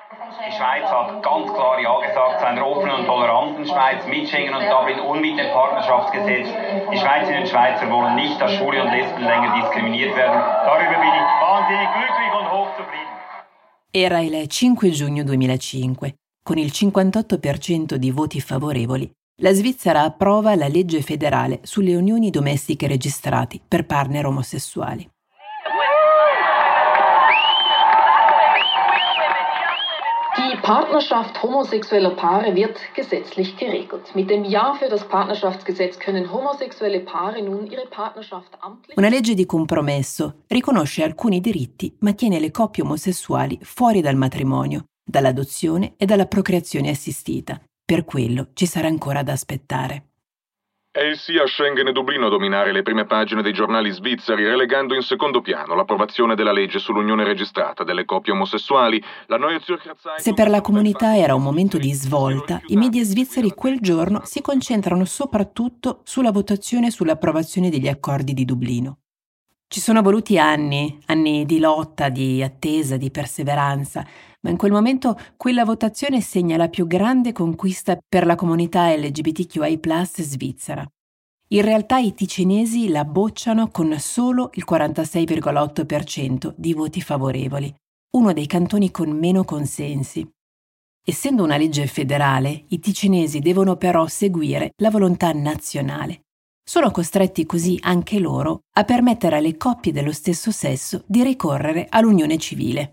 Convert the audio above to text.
Die Schweiz hat ganz klar Ja gesagt zu einer offenen und toleranten Schweiz mit Schengen und Dublin und mit dem Partnerschaftsgesetz. Die Schweizerinnen und Schweizer wollen nicht, dass Schwule und Lesben länger diskriminiert werden. Darüber bin ich wahnsinnig glücklich und hochzufrieden. Era il 5 giugno 2005. Con il 58% di voti favorevoli, la Svizzera approva la legge federale sulle unioni domestiche registrate per partner omosessuali. Die Partnerschaft homosexueller Paare wird gesetzlich geregelt. Mit dem Ja für das Partnerschaftsgesetz können homosexuelle Paare nun ihre Partnerschaft amtlich... Una legge di compromesso riconosce alcuni diritti ma tiene le coppie omosessuali fuori dal matrimonio, dall'adozione e dalla procreazione assistita. Per quello ci sarà ancora da aspettare. È sia Schengen e Dublino a dominare le prime pagine dei giornali svizzeri, relegando in secondo piano l'approvazione della legge sull'unione registrata delle coppie omosessuali. La Neue Zürcher Zeitung... Se per la comunità era un momento di svolta, i media svizzeri quel giorno si concentrano soprattutto sulla votazione sull'approvazione degli accordi di Dublino. Ci sono voluti anni di lotta, di attesa, di perseveranza, ma in quel momento quella votazione segna la più grande conquista per la comunità LGBTQI+ svizzera. In realtà i ticinesi la bocciano con solo il 46,8% di voti favorevoli, uno dei cantoni con meno consensi. Essendo una legge federale, i ticinesi devono però seguire la volontà nazionale. Sono costretti così anche loro a permettere alle coppie dello stesso sesso di ricorrere all'unione civile.